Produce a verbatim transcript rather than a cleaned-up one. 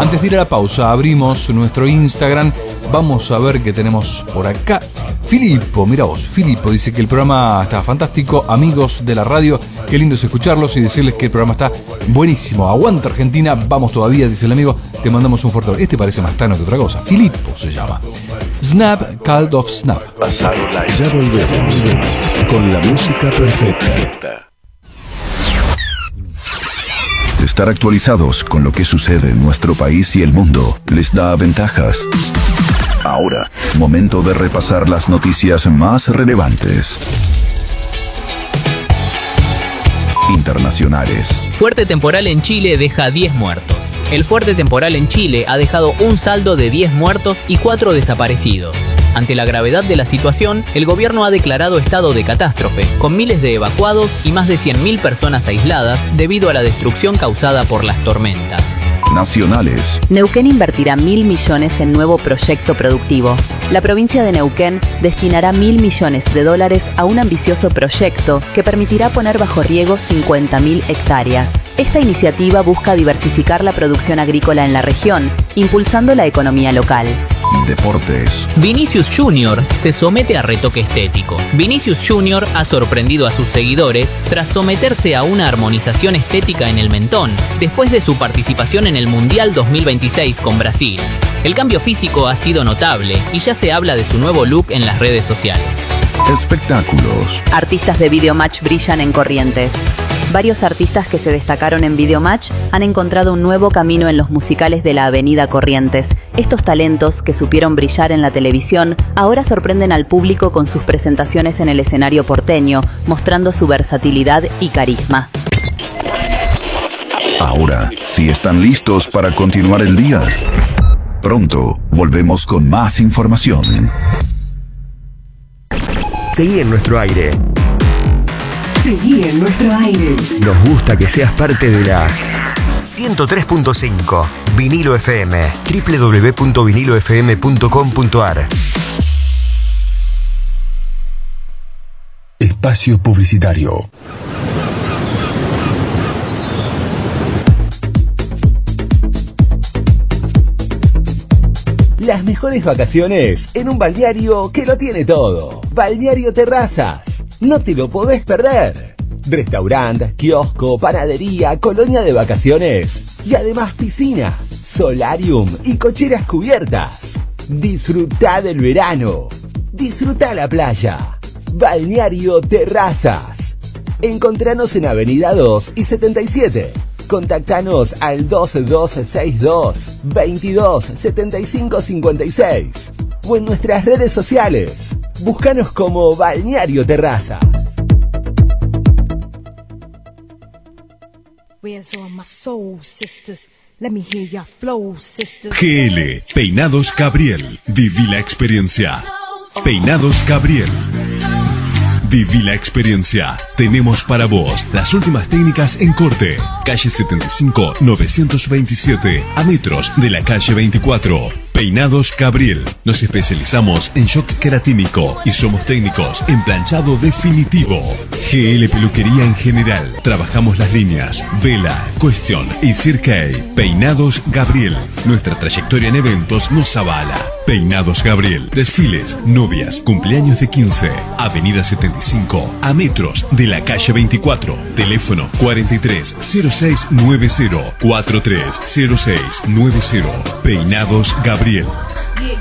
Antes de ir a la pausa, abrimos nuestro Instagram. Vamos a ver qué tenemos por acá. Filippo, mira vos, Filippo dice que el programa está fantástico. Amigos de la radio, qué lindo es escucharlos y decirles que el programa está buenísimo. Aguanta Argentina, vamos todavía, dice el amigo. Te mandamos un fuerte abrazo. Este parece más tano que otra cosa. Filippo se llama. Snap, Cult of Snap. Pasado la... Ya volvemos con la música perfecta. Estar actualizados con lo que sucede en nuestro país y el mundo les da ventajas. Ahora, momento de repasar las noticias más relevantes. Internacionales. Fuerte temporal en Chile deja diez muertos. El fuerte temporal en Chile ha dejado un saldo de diez muertos y cuatro desaparecidos. Ante la gravedad de la situación, el gobierno ha declarado estado de catástrofe, con miles de evacuados y más de cien mil personas aisladas debido a la destrucción causada por las tormentas. Nacionales. Neuquén invertirá mil millones en nuevo proyecto productivo. La provincia de Neuquén destinará mil millones de dólares a un ambicioso proyecto que permitirá poner bajo riego cincuenta mil hectáreas. Esta iniciativa busca diversificar la producción agrícola en la región, impulsando la economía local. Deportes. Vinicius Junior se somete a retoque estético. Vinicius Junior ha sorprendido a sus seguidores tras someterse a una armonización estética en el mentón, después de su participación en el Mundial dos mil veintiséis con Brasil. El cambio físico ha sido notable y ya se habla de su nuevo look en las redes sociales. Espectáculos. Artistas de Videomatch brillan en Corrientes. Varios artistas que se destacaron en Videomatch han encontrado un nuevo camino en los musicales de la Avenida Corrientes. Estos talentos, que supieron brillar en la televisión, ahora sorprenden al público con sus presentaciones en el escenario porteño, mostrando su versatilidad y carisma. Ahora, si están listos para continuar el día, pronto volvemos con más información. Seguí en nuestro aire. Seguí en nuestro aire. Nos gusta que seas parte de la ciento tres punto cinco Vinilo F M. doble u doble u doble u punto vinilo f m punto com punto a r. Espacio publicitario. Las mejores vacaciones en un balneario que lo tiene todo. Balneario Terrazas. No te lo podés perder. Restaurante, kiosco, panadería, colonia de vacaciones y además piscina, solarium y cocheras cubiertas. Disfrutá del verano. Disfrutá la playa. Balneario Terrazas. Encontranos en Avenida dos y setenta y siete. Contactanos al dos dos seis dos, veintidós, setenta y cinco cincuenta y seis o en nuestras redes sociales. Búscanos como Balneario Terraza. G L, Peinados Gabriel. Viví la experiencia. Peinados Gabriel. Viví la experiencia. Tenemos para vos las últimas técnicas en corte. Calle setenta y cinco, novecientos veintisiete, a metros de la calle veinticuatro. Peinados Gabriel. Nos especializamos en shock queratínico y somos técnicos en planchado definitivo. G L Peluquería en general. Trabajamos las líneas Vela, Question y Cirque. Peinados Gabriel. Nuestra trayectoria en eventos nos avala. Peinados Gabriel. Desfiles, novias, cumpleaños de quince. Avenida setenta y cinco, a metros de la calle veinticuatro. Teléfono cuarenta y tres cero seis noventa, cuarenta y tres cero seis noventa. Peinados Gabriel.